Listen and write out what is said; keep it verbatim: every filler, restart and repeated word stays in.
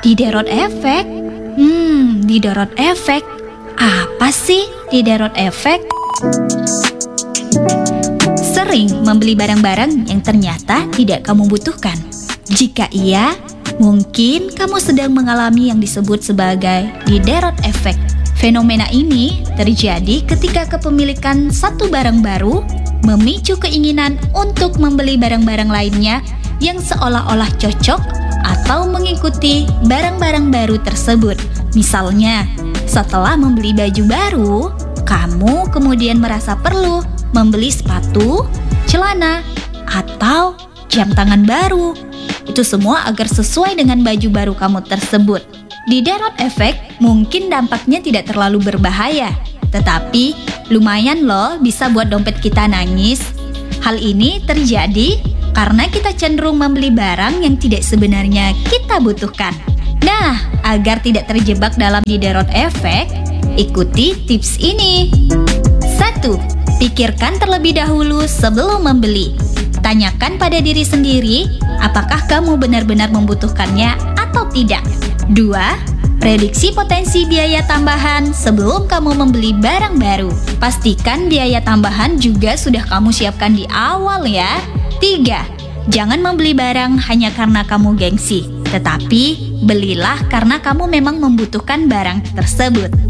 Diderot efek? Hmm, Diderot efek. Apa sih Diderot efek? Sering membeli barang-barang yang ternyata tidak kamu butuhkan. Jika iya, mungkin kamu sedang mengalami yang disebut sebagai Diderot efek. Fenomena ini terjadi ketika kepemilikan satu barang baru memicu keinginan untuk membeli barang-barang lainnya yang seolah-olah cocok atau mengikuti barang-barang baru tersebut. Misalnya, setelah membeli baju baru, kamu kemudian merasa perlu membeli sepatu, celana, atau jam tangan baru. Itu semua agar sesuai dengan baju baru kamu tersebut. Diderot efek mungkin dampaknya tidak terlalu berbahaya, tetapi lumayan loh bisa buat dompet kita nangis. Hal ini terjadi karena kita cenderung membeli barang yang tidak sebenarnya kita butuhkan. Nah, agar tidak terjebak dalam Diderot efek, ikuti tips ini. satu. Pikirkan terlebih dahulu sebelum membeli. Tanyakan pada diri sendiri, apakah kamu benar-benar membutuhkannya atau tidak. Dua. Prediksi potensi biaya tambahan sebelum kamu membeli barang baru. Pastikan biaya tambahan juga sudah kamu siapkan di awal ya. Tiga. Jangan membeli barang hanya karena kamu gengsi, tetapi belilah karena kamu memang membutuhkan barang tersebut.